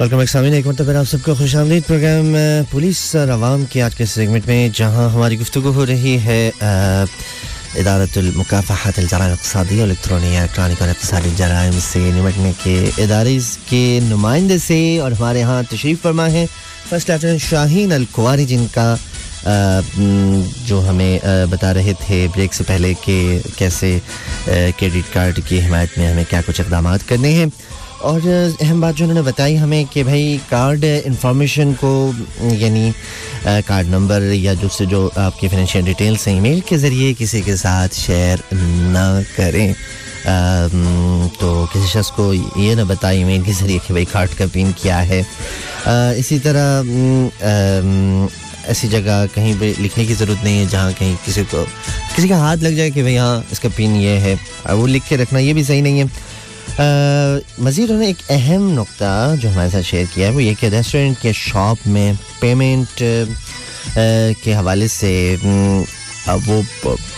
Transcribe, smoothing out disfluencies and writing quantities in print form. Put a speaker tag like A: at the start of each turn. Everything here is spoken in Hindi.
A: वेलकम एक्सामिन एक मरतबा आप सबको खुशामदीद प्रोग्राम पुलिस और आवाम के आज के सेगमेंट में जहां हमारी गुफ्तगू हो रही है इदारतुल मुकाफ़हतुल जराइम इक़्तिसादिया इलेक्ट्रॉनिक और इक़्तिसादी जराइम से निपटने के इदारे के नुमाइंदे से और हमारे यहाँ तशरीफ़ फरमा है फर्स्ट लेफ्टिनेंट शाहीन अल कुवारी जिनका जो हमें बता रहे थे ब्रेक से पहले कि कैसे क्रेडिट कार्ड की हिमायत में हमें क्या कुछ इक़दाम करने हैं और अहम बात जो उन्होंने बताई हमें कि भाई कार्ड इंफॉर्मेशन को यानी कार्ड नंबर या जो आपकी फाइनेंशियल डिटेल्स हैं ईमेल के ज़रिए किसी के साथ शेयर ना करें तो किसी शख्स को ये ना बताएं ईमेल के ज़रिए कि भाई कार्ड का पिन क्या है इसी तरह ऐसी जगह कहीं पे लिखने की ज़रूरत नहीं है जहाँ कहीं किसी का हाथ लग जाए कि भाई हाँ इसका पिन ये है वो लिख के रखना ये भी सही नहीं है मज़ीद उन्होंने एक अहम नुक्ता जो हमारे साथ शेयर किया है वो ये कि रेस्टोरेंट के शॉप में पेमेंट के हवाले से वो